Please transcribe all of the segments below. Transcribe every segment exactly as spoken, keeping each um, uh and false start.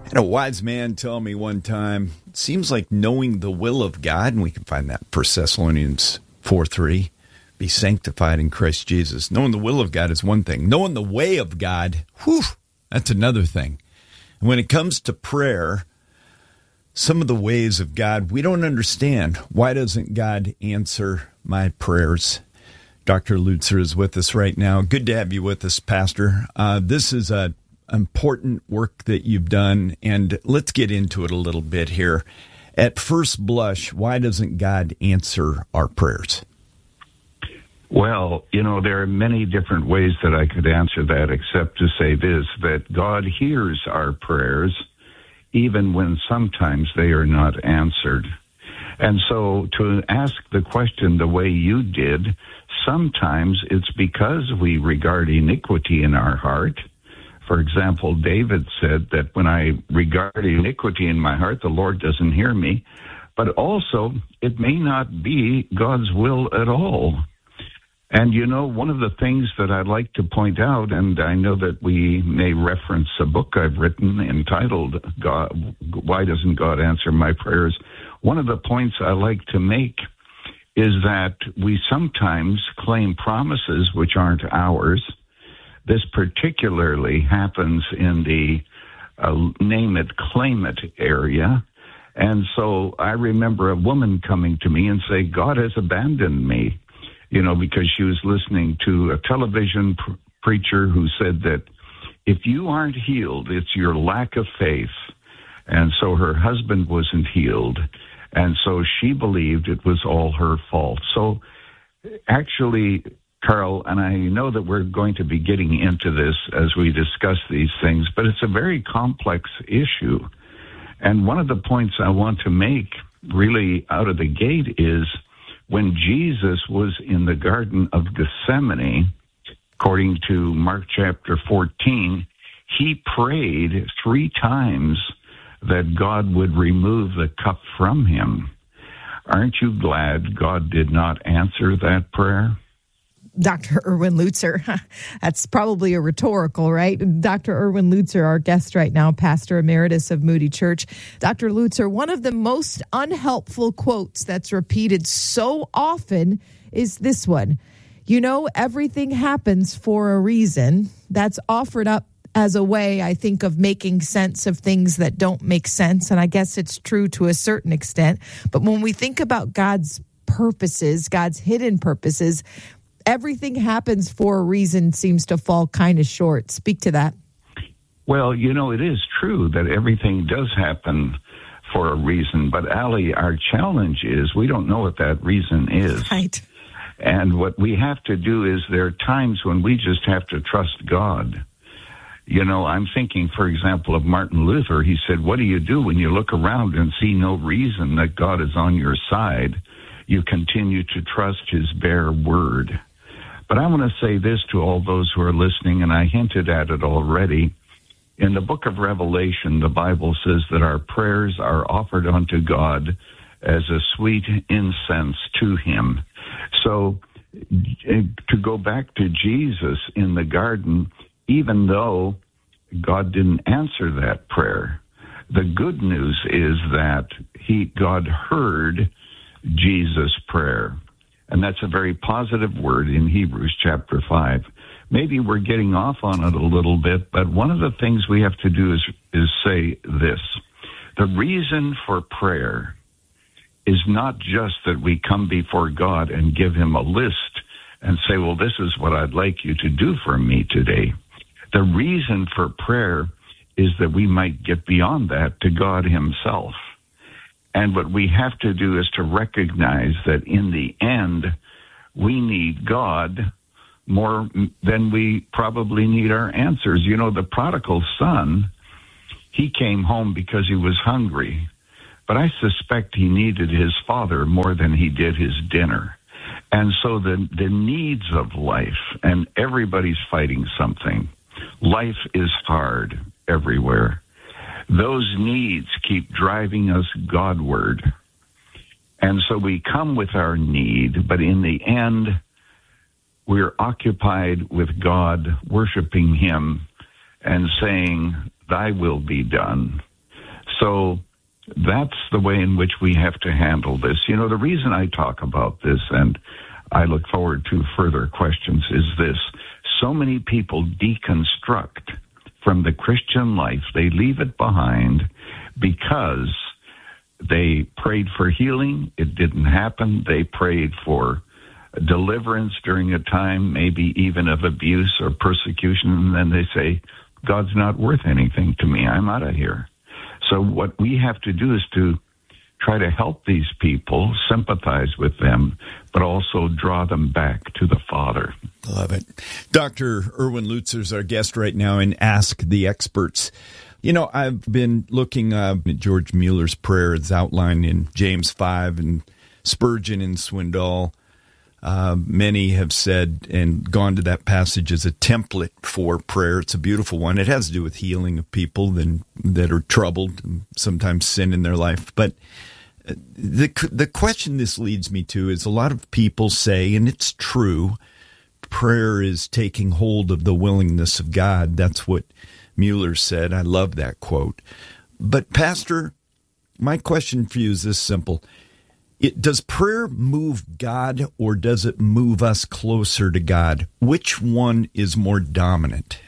I had a wise man tell me one time, it seems like knowing the will of God, and we can find that in First Thessalonians four three, be sanctified in Christ Jesus. Knowing the will of God is one thing. Knowing the way of God, whew, that's another thing. And when it comes to prayer, some of the ways of God, we don't understand. Why doesn't God answer my prayers? Doctor Lutzer is with us right now. Good to have you with us, Pastor. Uh, this is a important work that you've done, and let's get into it a little bit here. At first blush, why doesn't God answer our prayers? Well, you know, there are many different ways that I could answer that, except to say this, that God hears our prayers, even when sometimes they are not answered. And so to ask the question the way you did, sometimes it's because we regard iniquity in our heart. For example, David said that when I regard iniquity in my heart, the Lord doesn't hear me. But also, it may not be God's will at all. And, you know, one of the things that I'd like to point out, and I know that we may reference a book I've written entitled, God, Why Doesn't God Answer My Prayers? One of the points I like to make is that we sometimes claim promises which aren't ours. This particularly happens in the uh, name it, claim it area. And so I remember a woman coming to me and say, God has abandoned me, you know, because she was listening to a television pr- preacher who said that if you aren't healed, it's your lack of faith. And so her husband wasn't healed. And so she believed it was all her fault. So actually, Carl, and I know that we're going to be getting into this as we discuss these things, but it's a very complex issue. And one of the points I want to make really out of the gate is when Jesus was in the Garden of Gethsemane, according to Mark chapter fourteen, he prayed three times that God would remove the cup from him. Aren't you glad God did not answer that prayer? Doctor Erwin Lutzer. That's probably a rhetorical, right? Doctor Erwin Lutzer, our guest right now, pastor emeritus of Moody Church. Doctor Lutzer, one of the most unhelpful quotes that's repeated so often is this one. You know, everything happens for a reason. That's offered up as a way, I think, of making sense of things that don't make sense. And I guess it's true to a certain extent. But when we think about God's purposes, God's hidden purposes, everything happens for a reason seems to fall kind of short. Speak to that. Well, you know, it is true that everything does happen for a reason. But, Allie, our challenge is we don't know what that reason is. Right. And what we have to do is there are times when we just have to trust God. You know, I'm thinking, for example, of Martin Luther. He said, what do you do when you look around and see no reason that God is on your side? You continue to trust his bare word. But I want to say this to all those who are listening, and I hinted at it already. In the book of Revelation, the Bible says that our prayers are offered unto God as a sweet incense to him. So to go back to Jesus in the garden, even though God didn't answer that prayer, the good news is that he, God heard Jesus' prayer. And that's a very positive word in Hebrews chapter five. Maybe we're getting off on it a little bit, but one of the things we have to do is, is say this. The reason for prayer is not just that we come before God and give him a list and say, well, this is what I'd like you to do for me today. The reason for prayer is that we might get beyond that to God himself. And what we have to do is to recognize that in the end, we need God more than we probably need our answers. You know, the prodigal son, he came home because he was hungry. But I suspect he needed his father more than he did his dinner. And so the, the needs of life, and everybody's fighting something. Life is hard everywhere. Those needs keep driving us Godward. And so we come with our need, but in the end, we're occupied with God, worshiping him, and saying, thy will be done. So that's the way in which we have to handle this. You know, the reason I talk about this, and I look forward to further questions, is this. So many people deconstruct from the Christian life. They leave it behind because they prayed for healing. It didn't happen. They prayed for deliverance during a time, maybe even of abuse or persecution, and then they say, God's not worth anything to me. I'm out of here. So what we have to do is to try to help these people, sympathize with them, but also draw them back to the Father. Love it. Doctor Erwin Lutzer is our guest right now in Ask the Experts. You know, I've been looking uh, at George Mueller's prayer. It's outlined in James five and Spurgeon and Swindoll. Uh, many have said and gone to that passage as a template for prayer. It's a beautiful one. It has to do with healing of people that, that are troubled, sometimes sin in their life. But the the question this leads me to is a lot of people say, and it's true, prayer is taking hold of the willingness of God. That's what Mueller said. I love that quote. But Pastor, my question for you is this simple. It, does prayer move God or does it move us closer to God? Which one is more dominant?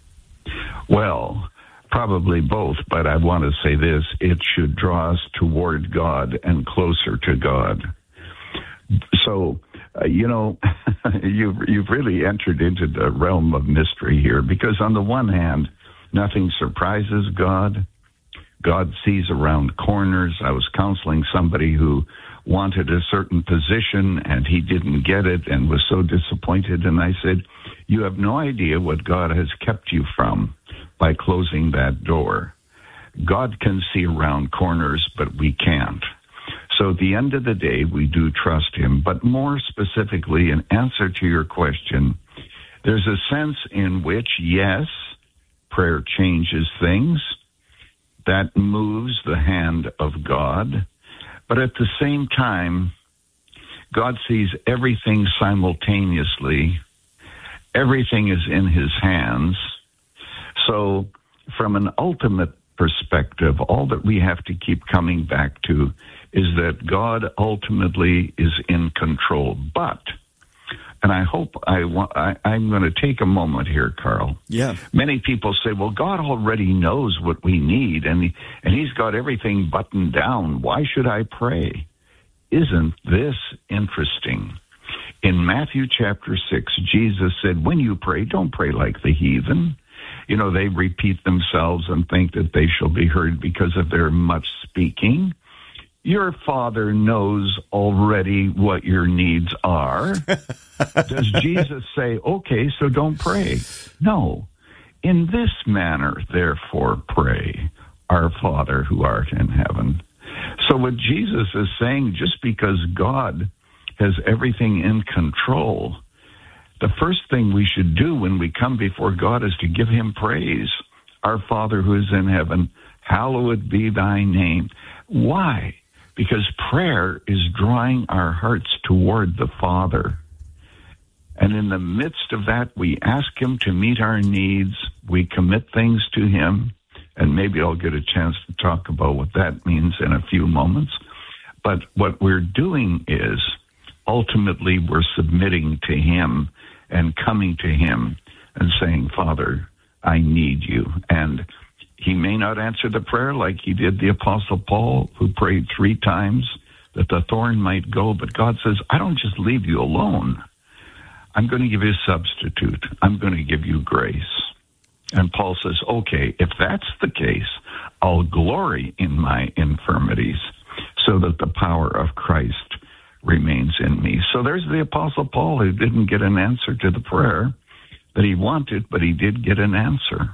Well, probably both, but I want to say this. It should draw us toward God and closer to God. So, uh, you know, you've, you've really entered into the realm of mystery here, because on the one hand, nothing surprises God. God sees around corners. I was counseling somebody who wanted a certain position and he didn't get it and was so disappointed. And I said, you have no idea what God has kept you from by closing that door. God can see around corners, but we can't. So at the end of the day, we do trust him. But more specifically, in answer to your question, there's a sense in which, yes, prayer changes things. That moves the hand of God. But at the same time, God sees everything simultaneously. Everything is in his hands. So from an ultimate perspective, all that we have to keep coming back to is that God ultimately is in control. But, and I hope I want, I, I'm going to take a moment here, Carl. Yeah. Many people say, well, God already knows what we need, and he, and he's got everything buttoned down. Why should I pray? Isn't this interesting? In Matthew chapter six, Jesus said, when you pray, don't pray like the heathen. You know, they repeat themselves and think that they shall be heard because of their much speaking. Your Father knows already what your needs are. Does Jesus say, okay, so don't pray? No. In this manner, therefore, pray, our Father who art in heaven. So what Jesus is saying, just because God has everything in control, the first thing we should do when we come before God is to give him praise. Our Father who is in heaven, hallowed be thy name. Why? Because prayer is drawing our hearts toward the Father. And in the midst of that, we ask him to meet our needs. We commit things to him. And maybe I'll get a chance to talk about what that means in a few moments. But what we're doing is, ultimately, we're submitting to him and coming to him and saying, Father, I need you. And he may not answer the prayer like he did the Apostle Paul, who prayed three times that the thorn might go. But God says, I don't just leave you alone. I'm going to give you a substitute. I'm going to give you grace. And Paul says, okay, if that's the case, I'll glory in my infirmities so that the power of Christ remains in me. So there's the Apostle Paul who didn't get an answer to the prayer that he wanted, but he did get an answer.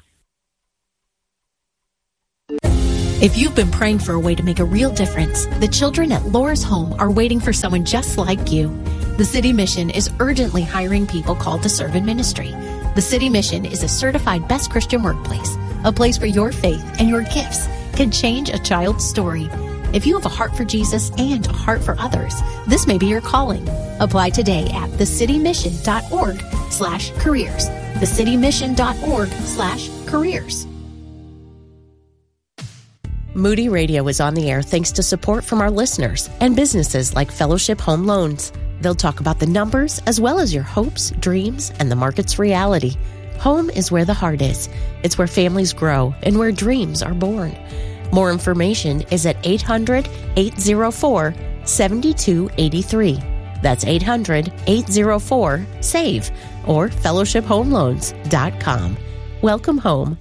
If you've been praying for a way to make a real difference, the children at Laura's Home are waiting for someone just like you. The City Mission is urgently hiring people called to serve in ministry. The City Mission is a certified best Christian workplace, a place where your faith and your gifts can change a child's story. If you have a heart for Jesus and a heart for others, this may be your calling. Apply today at thecitymission.org slash careers. thecitymission.org slash careers. Moody Radio is on the air thanks to support from our listeners and businesses like Fellowship Home Loans. They'll talk about the numbers as well as your hopes, dreams, and the market's reality. Home is where the heart is. It's where families grow and where dreams are born. More information is at eight hundred, eight oh four, seven two eight three. That's eight hundred, eight oh four, S A V E or fellowship home loans dot com. Welcome home.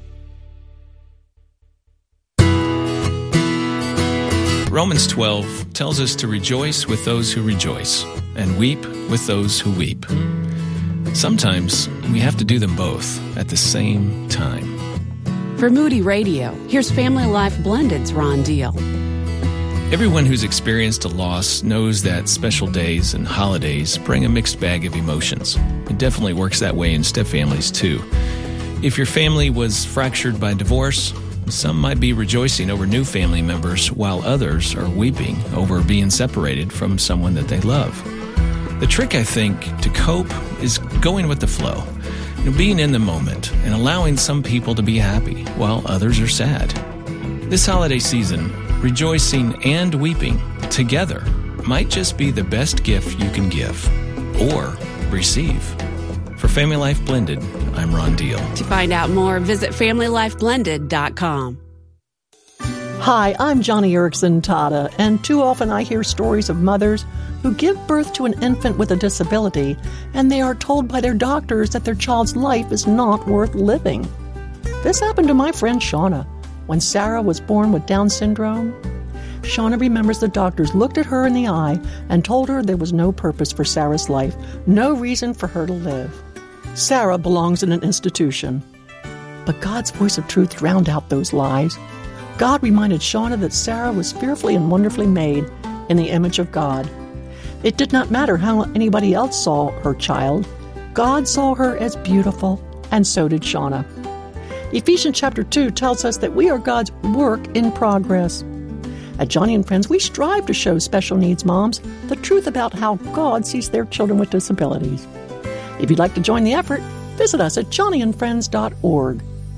Romans twelve tells us to rejoice with those who rejoice and weep with those who weep. Sometimes we have to do them both at the same time. For Moody Radio, here's Family Life Blended's Ron Deal. Everyone who's experienced a loss knows that special days and holidays bring a mixed bag of emotions. It definitely works that way in step families too. If your family was fractured by divorce, some might be rejoicing over new family members while others are weeping over being separated from someone that they love. The trick, I think, to cope is going with the flow, you know, being in the moment and allowing some people to be happy while others are sad. This holiday season, rejoicing and weeping together might just be the best gift you can give or receive. For Family Life Blended, I'm Ron Deal. To find out more, visit family life blended dot com. Hi, I'm Johnny Erickson Tada, and too often I hear stories of mothers who give birth to an infant with a disability, and they are told by their doctors that their child's life is not worth living. This happened to my friend Shauna when Sarah was born with Down syndrome. Shauna remembers the doctors looked at her in the eye and told her there was no purpose for Sarah's life, no reason for her to live. Sarah belongs in an institution. But God's voice of truth drowned out those lies. God reminded Shauna that Sarah was fearfully and wonderfully made in the image of God. It did not matter how anybody else saw her child. God saw her as beautiful, and so did Shauna. Ephesians chapter two tells us that we are God's work in progress. At Johnny and Friends, we strive to show special needs moms the truth about how God sees their children with disabilities. If you'd like to join the effort, visit us at johnny and friends dot org.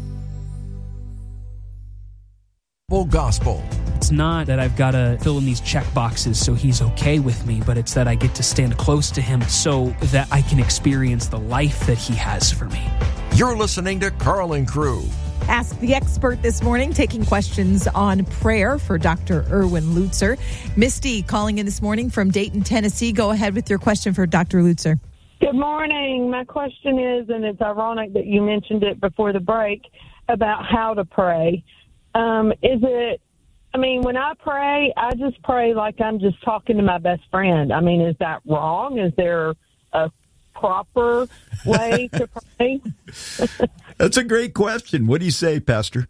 Gospel. It's not that I've got to fill in these check boxes so he's okay with me, but it's that I get to stand close to him so that I can experience the life that he has for me. You're listening to Carl and Crew. Ask the Expert this morning, taking questions on prayer for Doctor Erwin Lutzer. Misty calling in this morning from Dayton, Tennessee. Go ahead with your question for Doctor Lutzer. Good morning. My question is, and it's ironic that you mentioned it before the break, about how to pray. Um, is it, I mean, when I pray, I just pray like I'm just talking to my best friend. I mean, is that wrong? Is there a proper way to pray? That's a great question. What do you say, Pastor?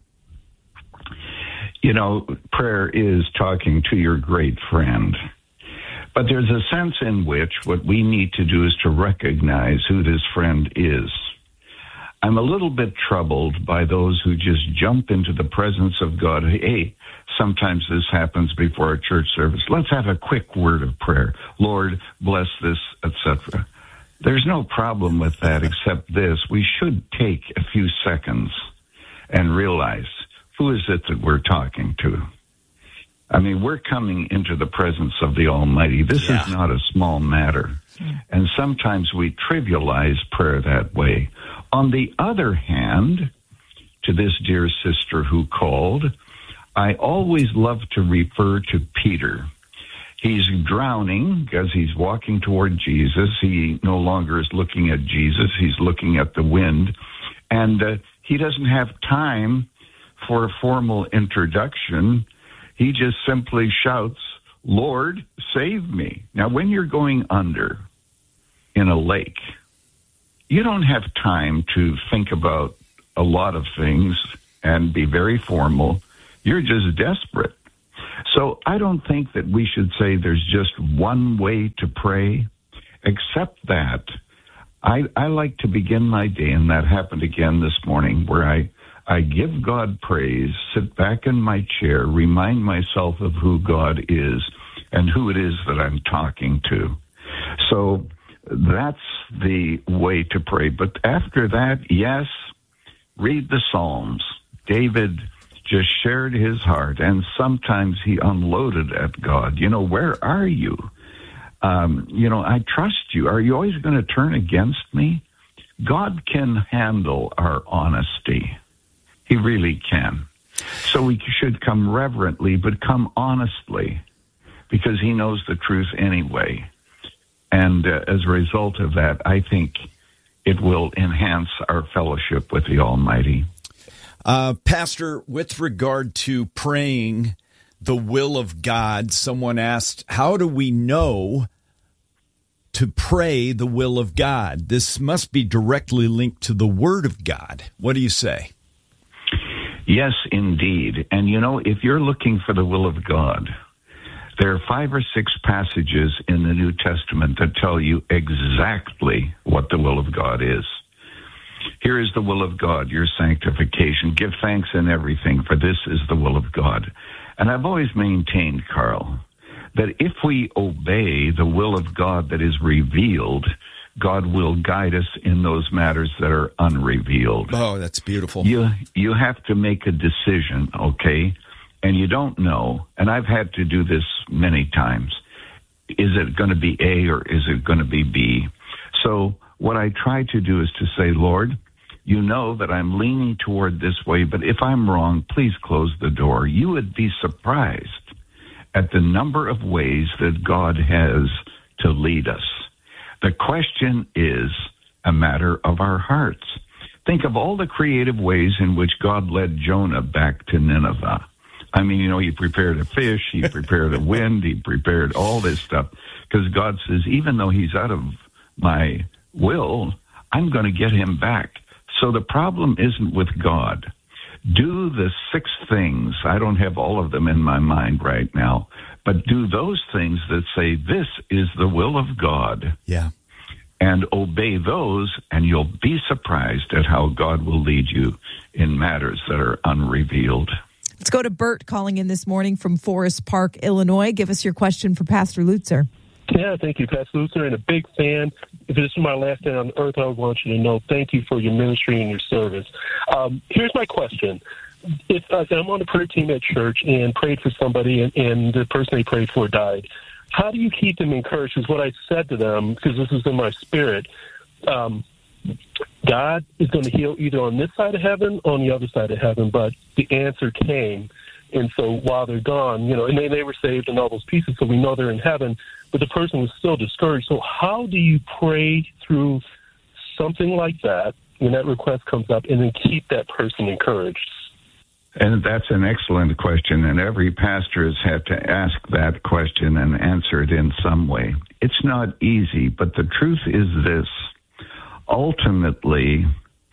You know, prayer is talking to your great friend. But there's a sense in which what we need to do is to recognize who this friend is. I'm a little bit troubled by those who just jump into the presence of God. Hey, sometimes this happens before a church service. Let's have a quick word of prayer. Lord, bless this, et cetera. There's no problem with that except this. We should take a few seconds and realize, who is it that we're talking to? I mean, we're coming into the presence of the Almighty. This yeah. is not a small matter. And sometimes we trivialize prayer that way. On the other hand, to this dear sister who called, I always love to refer to Peter. He's drowning because he's walking toward Jesus. He no longer is looking at Jesus. He's looking at the wind. And uh, he doesn't have time for a formal introduction. He just simply shouts, Lord, save me. Now, when you're going under in a lake, you don't have time to think about a lot of things and be very formal. You're just desperate. So I don't think that we should say there's just one way to pray, except that I, I like to begin my day, and that happened again this morning, where I, I give God praise, sit back in my chair, remind myself of who God is and who it is that I'm talking to. So that's the way to pray. But after that, yes, read the Psalms. David just shared his heart, and sometimes he unloaded at God. You know, where are you? Um, you know, I trust you. Are you always going to turn against me? God can handle our honesty. He really can. So we should come reverently, but come honestly, because he knows the truth anyway. And uh, as a result of that, I think it will enhance our fellowship with the Almighty. Uh, Pastor, with regard to praying the will of God, someone asked, how do we know to pray the will of God? This must be directly linked to the Word of God. What do you say? Yes, indeed. And, you know, if you're looking for the will of God, there are five or six passages in the New Testament that tell you exactly what the will of God is. Here is the will of God, your sanctification. Give thanks in everything, for this is the will of God. And I've always maintained, Carl, that if we obey the will of God that is revealed, God will guide us in those matters that are unrevealed. Oh, that's beautiful. You you have to make a decision, okay? And you don't know, and I've had to do this many times. Is it going to be A or is it going to be B? So what I try to do is to say, Lord, you know that I'm leaning toward this way, but if I'm wrong, please close the door. You would be surprised at the number of ways that God has to lead us. The question is a matter of our hearts. Think of all the creative ways in which God led Jonah back to Nineveh. I mean, you know, he prepared a fish, he prepared a wind, he prepared all this stuff. Because God says, even though he's out of my will, I'm going to get him back. So the problem isn't with God. Do the six things. I don't have all of them in my mind right now. But do those things that say, this is the will of God. Yeah. And obey those, and you'll be surprised at how God will lead you in matters that are unrevealed. Let's go to Bert calling in this morning from Forest Park, Illinois. Give us your question for Pastor Lutzer. Yeah, thank you, Pastor Lutzer, and a big fan. If this is my last day on earth, I would want you to know thank you for your ministry and your service. Um, here's my question. If uh, I'm on the prayer team at church and prayed for somebody and, and the person they prayed for died, how do you keep them encouraged? Is what I said to them, because this is in my spirit. Um, God is going to heal either on this side of heaven or on the other side of heaven, but the answer came. And so while they're gone, you know, and they, they were saved and all those pieces, so we know they're in heaven, but the person was still discouraged. So how do you pray through something like that when that request comes up and then keep that person encouraged? And that's an excellent question, and every pastor has had to ask that question and answer it in some way. It's not easy, but the truth is this. Ultimately,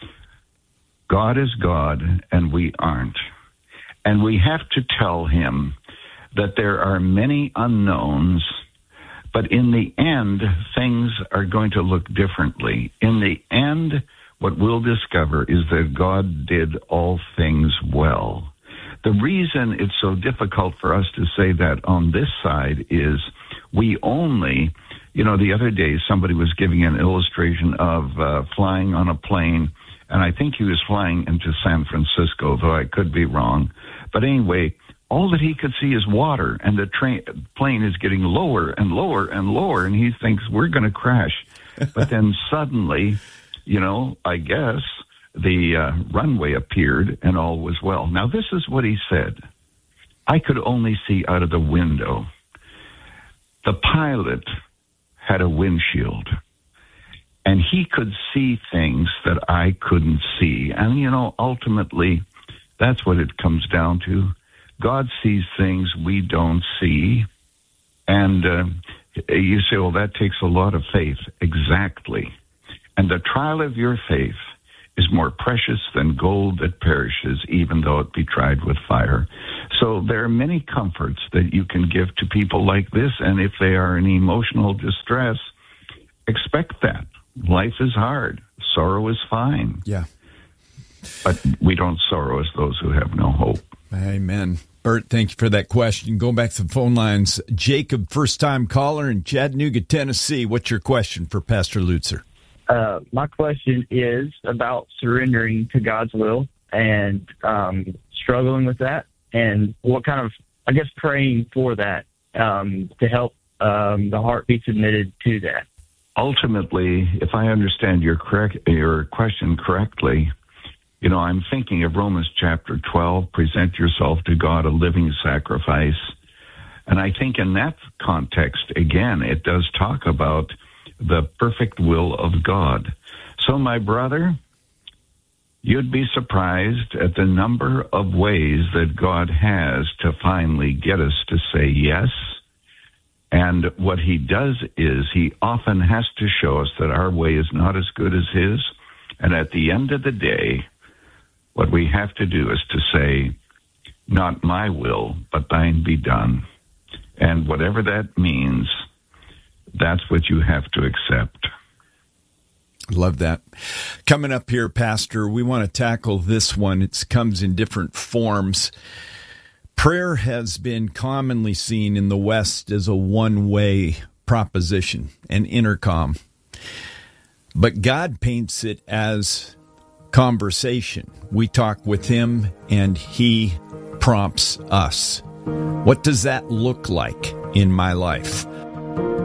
God is God, and we aren't. And we have to tell him that there are many unknowns, but in the end, things are going to look differently. In the end, what we'll discover is that God did all things well. The reason it's so difficult for us to say that on this side is we only, you know, the other day somebody was giving an illustration of uh, flying on a plane, and I think he was flying into San Francisco, though I could be wrong. But anyway, all that he could see is water, and the train plane is getting lower and lower and lower, and he thinks we're going to crash. But then suddenly, you know, I guess the uh, runway appeared and all was well. Now, this is what he said. I could only see out of the window. The pilot had a windshield, and he could see things that I couldn't see. And, you know, ultimately, that's what it comes down to. God sees things we don't see. And uh, you say, well, that takes a lot of faith. Exactly. And the trial of your faith is more precious than gold that perishes, even though it be tried with fire. So there are many comforts that you can give to people like this, and if they are in emotional distress, expect that. Life is hard. Sorrow is fine. Yeah. But we don't sorrow as those who have no hope. Amen. Bert, thank you for that question. Going back to the phone lines, Jacob, first-time caller in Chattanooga, Tennessee. What's your question for Pastor Lutzer? Uh, my question is about surrendering to God's will and um, struggling with that, and what kind of, I guess, praying for that um, to help um, the heart be submitted to that. Ultimately, if I understand your correct your question correctly, you know, I'm thinking of Romans chapter twelve, present yourself to God a living sacrifice. And I think in that context, again, it does talk about the perfect will of God. So, my brother, you'd be surprised at the number of ways that God has to finally get us to say yes. And what he does is he often has to show us that our way is not as good as his. And at the end of the day, what we have to do is to say, not my will, but thine be done. And whatever that means, that's what you have to accept. Love that. Coming up here, Pastor, we want to tackle this one. It comes in different forms. Prayer has been commonly seen in the West as a one-way proposition, an intercom. But God paints it as conversation. We talk with him, and he prompts us. What does that look like in my life?